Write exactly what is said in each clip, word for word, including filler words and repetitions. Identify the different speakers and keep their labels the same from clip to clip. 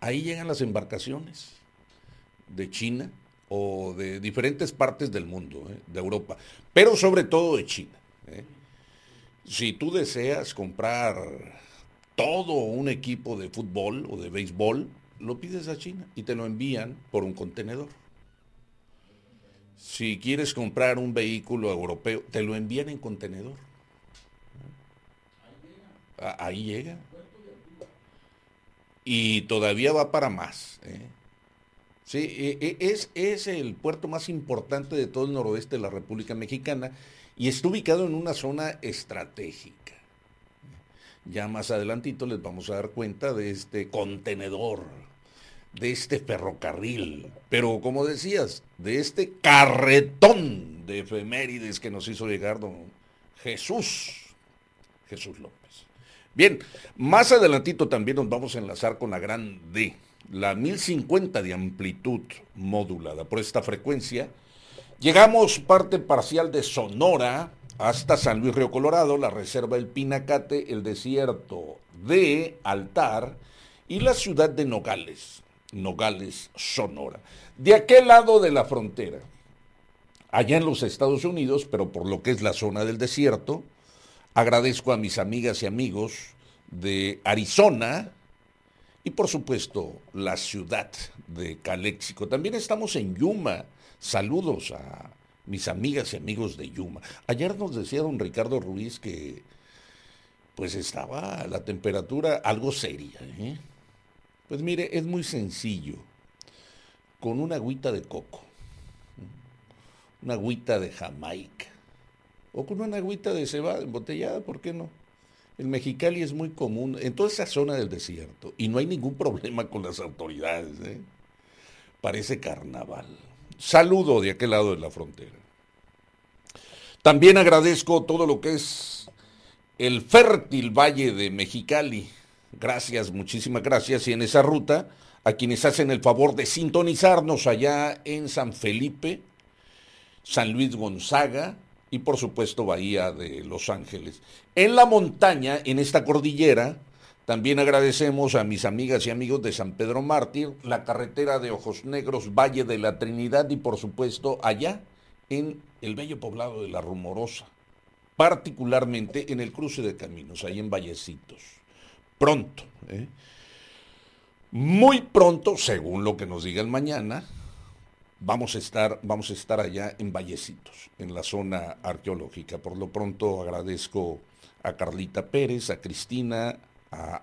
Speaker 1: ahí llegan las embarcaciones de China o de diferentes partes del mundo, ¿eh? De Europa, pero sobre todo de China. ¿eh? Si tú deseas comprar todo un equipo de fútbol o de béisbol, lo pides a China y te lo envían por un contenedor. Si quieres comprar un vehículo europeo, te lo envían en contenedor. Ahí llega. Y todavía va para más. ¿eh? Sí, es, es el puerto más importante de todo el noroeste de la República Mexicana y está ubicado en una zona estratégica. Ya más adelantito les vamos a dar cuenta de este contenedor, de este ferrocarril, pero como decías, de este carretón de efemérides que nos hizo llegar don Jesús, Jesús López. Bien, más adelantito también nos vamos a enlazar con la gran D, la mil cincuenta de amplitud modulada por esta frecuencia. Llegamos parte parcial de Sonora hasta San Luis Río Colorado, la reserva del Pinacate, el desierto de Altar y la ciudad de Nogales, Nogales, Sonora. De aquel lado de la frontera, allá en los Estados Unidos, pero por lo que es la zona del desierto, agradezco a mis amigas y amigos de Arizona y por supuesto la ciudad de Caléxico. También estamos en Yuma. Saludos a mis amigas y amigos de Yuma. Ayer nos decía don Ricardo Ruiz que pues estaba la temperatura algo seria. ¿eh? Pues mire, es muy sencillo. Con una agüita de coco, una agüita de Jamaica, o con una agüita de cebada embotellada, ¿por qué no? El Mexicali es muy común en toda esa zona del desierto y no hay ningún problema con las autoridades. ¿eh? Parece carnaval. Saludo de aquel lado de la frontera. También agradezco todo lo que es el fértil Valle de Mexicali. Gracias, muchísimas gracias. Y en esa ruta, a quienes hacen el favor de sintonizarnos allá en San Felipe, San Luis Gonzaga y por supuesto Bahía de Los Ángeles. En la montaña, en esta cordillera, también agradecemos a mis amigas y amigos de San Pedro Mártir, la carretera de Ojos Negros, Valle de la Trinidad y por supuesto allá en el bello poblado de La Rumorosa, particularmente en el cruce de caminos, ahí en Vallecitos. Pronto, ¿eh? muy pronto, según lo que nos digan mañana, vamos a estar, vamos a estar allá en Vallecitos, en la zona arqueológica. Por lo pronto agradezco a Carlita Pérez, a Cristina, a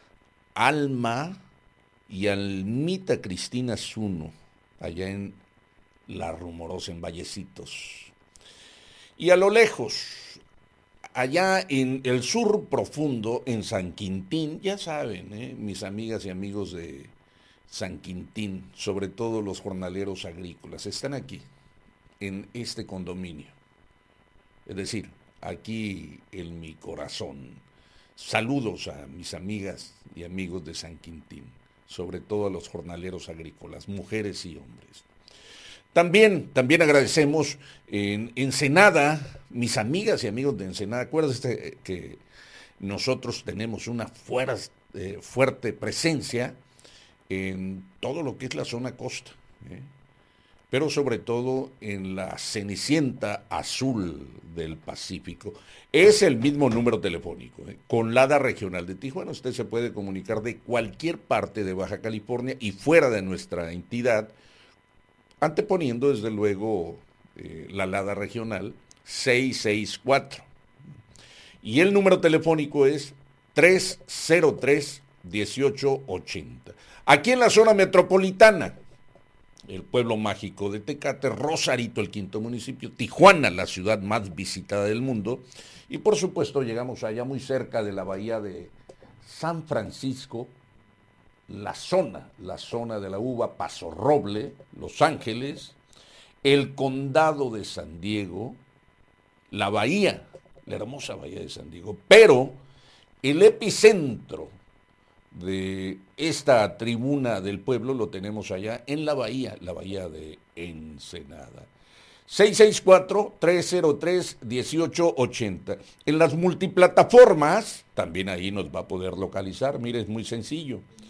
Speaker 1: Alma y a Almita Cristina Zuno, allá en La Rumorosa, en Vallecitos. Y a lo lejos, allá en el sur profundo, en San Quintín, ya saben, ¿eh? mis amigas y amigos de San Quintín, sobre todo los jornaleros agrícolas, están aquí, en este condominio. Es decir, aquí en mi corazón. Saludos a mis amigas y amigos de San Quintín, sobre todo a los jornaleros agrícolas, mujeres y hombres. También, también agradecemos en Ensenada, mis amigas y amigos de Ensenada. Acuérdense que nosotros tenemos una fuerte, eh, fuerte presencia en todo lo que es la zona costa, ¿eh? pero sobre todo en la Cenicienta Azul del Pacífico. Es el mismo número telefónico, ¿eh? con la A D A Regional de Tijuana. Usted se puede comunicar de cualquier parte de Baja California y fuera de nuestra entidad, anteponiendo desde luego eh, la A D A Regional seiscientos sesenta y cuatro. Y el número telefónico es tres cero tres, dieciocho ochenta. Aquí en la zona metropolitana, el pueblo mágico de Tecate, Rosarito, el quinto municipio, Tijuana, la ciudad más visitada del mundo, y por supuesto llegamos allá muy cerca de la bahía de San Francisco, la zona, la zona de la uva, Paso Roble, Los Ángeles, el condado de San Diego, la bahía, la hermosa bahía de San Diego, pero el epicentro de esta tribuna del pueblo lo tenemos allá en la bahía, la bahía de Ensenada. seiscientos sesenta y cuatro, trescientos tres, dieciocho ochenta. En las multiplataformas, también ahí nos va a poder localizar, mire, es muy sencillo.